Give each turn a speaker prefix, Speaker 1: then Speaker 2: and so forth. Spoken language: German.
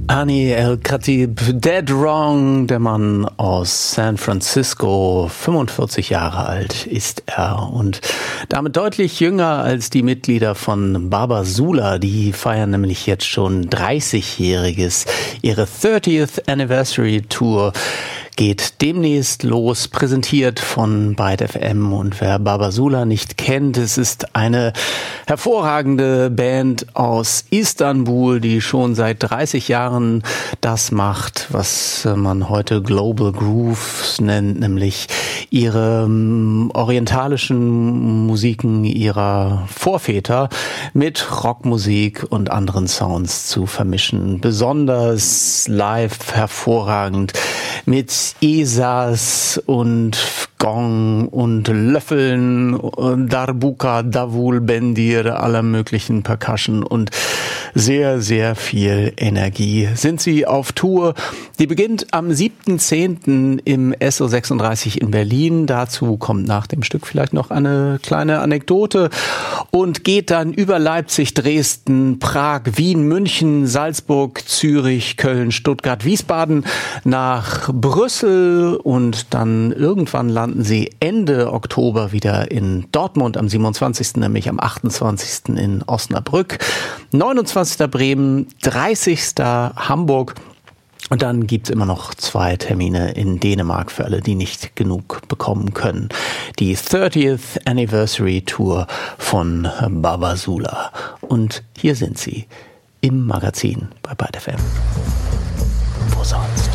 Speaker 1: Ani El-Khatib, Dead Wrong, der Mann aus San Francisco, 45 Jahre alt ist er und damit deutlich jünger als die Mitglieder von Baba Sula. Die feiern nämlich jetzt schon 30-jähriges. Ihre 30th Anniversary Tour geht demnächst los, präsentiert von Byte FM. Und wer Baba Sula nicht kennt, es ist eine hervorragende Band aus Istanbul, die schon seit 30 Jahren das macht, was man heute Global Grooves nennt, nämlich ihre orientalischen Musiken ihrer Vorväter mit Rockmusik und anderen Sounds zu vermischen. Besonders live hervorragend mit Esas und Gong und Löffeln und Darbuka, Davul, Bendir, aller möglichen Percussion und sehr, sehr viel Energie. Sind sie auf Tour? Die beginnt am 7.10. im SO36 in Berlin. Dazu kommt nach dem Stück vielleicht noch eine kleine Anekdote und geht dann über Leipzig, Dresden, Prag, Wien, München, Salzburg, Zürich, Köln, Stuttgart, Wiesbaden nach Brüssel und dann irgendwann landen sie Ende Oktober wieder in Dortmund, am 27., nämlich am 28. in Osnabrück, 29. Bremen, 30. Hamburg. Und dann gibt's immer noch 2 Termine in Dänemark für alle, die nicht genug bekommen können. Die 30th Anniversary Tour von Baba Sula. Und hier sind sie im Magazin bei Byte FM. Wo sonst?